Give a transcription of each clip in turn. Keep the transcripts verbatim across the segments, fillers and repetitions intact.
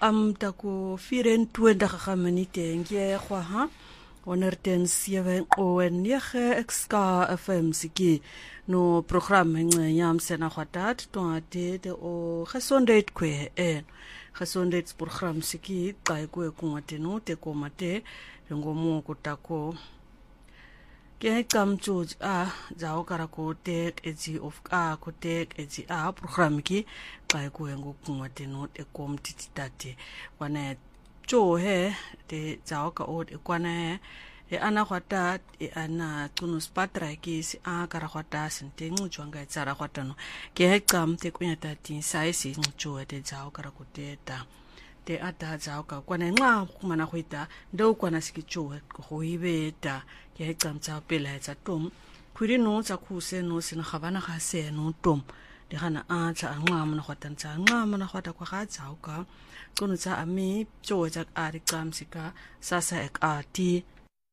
am tako vierentwintig minute ngie kwa ha honderd zeven komma negen X K F M siki no program ngcenya msena khwatat twate de o gesondheid kwe en gesondheidsprogram siki xa kwe kungateno te komate ngomo kutako ke kamchu a jaw karako tek ezi of a kotek ezi a program ki xa kwe ngokungateno te komtitate wane cho he te jaw ka od ekwana e ana khwata e ana tunus patra ki si a kara khwata sente ngujwanga tsara khwatano ke hekam te kunyata tin sai si ngjo te jaw kara kuteta te ata jaw ka kwana nga kumana khwita ndo kwana sikicho ko hibeta ke hekam tsa pela tsa tom khuri no tsa khuse no sin khabana ga se no tom de hana a tsa nga mona khwatan tsa nga mona khwata kwa ga jaw ka kono tsa ami cho tsa ari kamsika sasa ek ati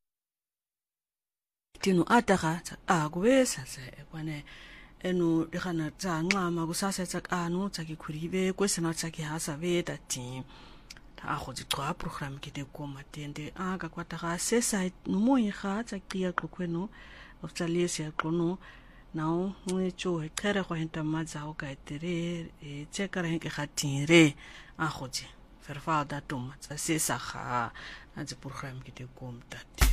tino ataka a kuwesa se kwane eno dikana tsa nqama kusasa tsa anu tsa kikhuribe kwesena tsa ki hasa veta ti ta go tsa program ke de koma tende a ka kwata ga se site no moyi ga tsa kia qokweno of tsa lesi qono now ngwe cho e kere go henta matsa o ka tere e tseka re ke gatire a go tse verfa da toma tsa se sa ga a tsa program ke de koma tati